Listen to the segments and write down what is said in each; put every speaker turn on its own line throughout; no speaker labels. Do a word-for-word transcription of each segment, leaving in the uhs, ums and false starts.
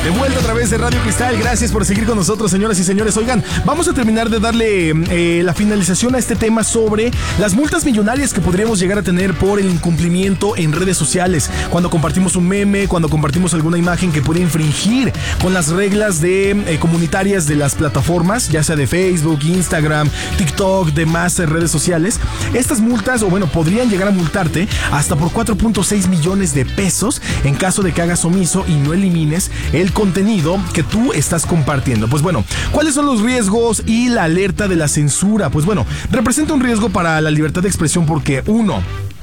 De vuelta a través de Radio Cristal, gracias por seguir con nosotros, señoras y señores. Oigan, vamos a terminar de darle eh, la finalización a este tema sobre las multas millonarias que podríamos llegar a tener por el incumplimiento en redes sociales, cuando compartimos un meme, cuando compartimos alguna imagen que puede infringir con las reglas de eh, comunitarias de las plataformas, ya sea de Facebook, Instagram, TikTok, demás eh, redes sociales. Estas multas, o bueno, podrían llegar a multarte hasta por cuatro punto seis millones de pesos en caso de que hagas omiso y no elimines el contenido que tú estás compartiendo. Pues bueno, ¿cuáles son los riesgos y la alerta de la censura? Pues bueno, representa un riesgo para la libertad de expresión porque, uno,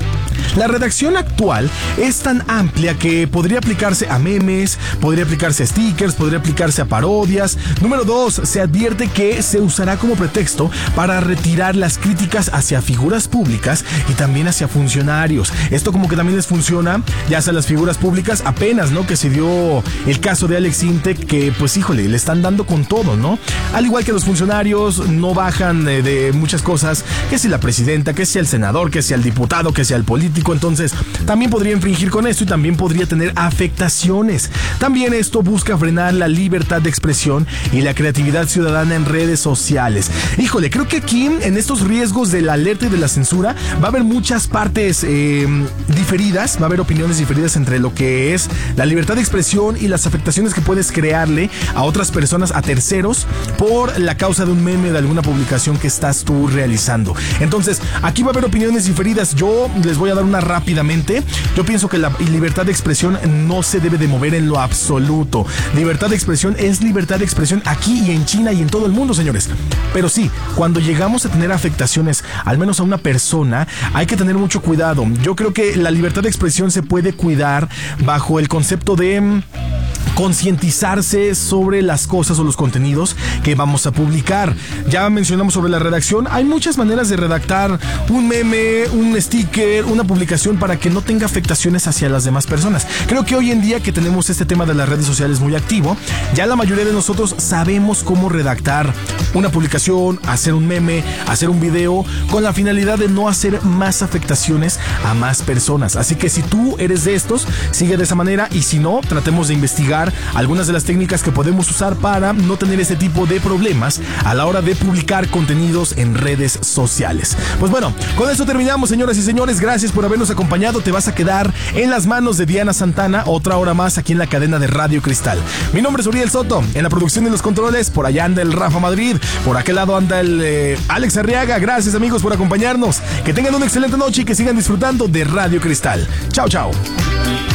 la redacción actual es tan amplia que podría aplicarse a memes, podría aplicarse a stickers, podría aplicarse a parodias. Número dos, se advierte que se usará como pretexto para retirar las críticas hacia figuras públicas y también hacia funcionarios. Esto como que también les funciona ya sea las figuras públicas, apenas, ¿no? Que se dio el caso de Alex Intec, que pues híjole, le están dando con todo, ¿no? Al igual que los funcionarios no bajan de, de muchas cosas, que si la presidenta, que si el senador, que si el diputado, que si el político. Entonces también podría infringir con esto y también podría tener afectaciones. También esto busca frenar la libertad de expresión y la creatividad ciudadana en redes sociales. Híjole, creo que aquí en estos riesgos de la alerta y de la censura va a haber muchas partes eh, diferidas, va a haber opiniones diferidas entre lo que es la libertad de expresión y las afectaciones que puedes crearle a otras personas, a terceros, por la causa de un meme, de alguna publicación que estás tú realizando. Entonces aquí va a haber opiniones diferidas. Yo les voy a dar una rápidamente. Yo pienso que la libertad de expresión no se debe de mover en lo absoluto. Libertad de expresión es libertad de expresión aquí y en China y en todo el mundo, señores. Pero sí, cuando llegamos a tener afectaciones, al menos a una persona, hay que tener mucho cuidado. Yo creo que la libertad de expresión se puede cuidar bajo el concepto de concientizarse sobre las cosas o los contenidos que vamos a publicar. Ya mencionamos sobre la redacción. Hay muchas maneras de redactar un meme, un sticker, una publicación para que no tenga afectaciones hacia las demás personas. Creo que hoy en día que tenemos este tema de las redes sociales muy activo, ya la mayoría de nosotros sabemos cómo redactar una publicación, hacer un meme, hacer un video, con la finalidad de no hacer más afectaciones a más personas. Así que si tú eres de estos, sigue de esa manera, y si no, tratemos de investigar algunas de las técnicas que podemos usar para no tener ese tipo de problemas a la hora de publicar contenidos en redes sociales. Pues bueno, con eso terminamos, señoras y señores. Gracias por habernos acompañado. Te vas a quedar en las manos de Diana Santana otra hora más aquí en la cadena de Radio Cristal. Mi nombre es Uriel Soto. En la producción y los controles, por allá anda el Rafa Madrid. Por aquel lado anda el eh, Alex Arriaga. Gracias, amigos, por acompañarnos. Que tengan una excelente noche y que sigan disfrutando de Radio Cristal. Chao, chao.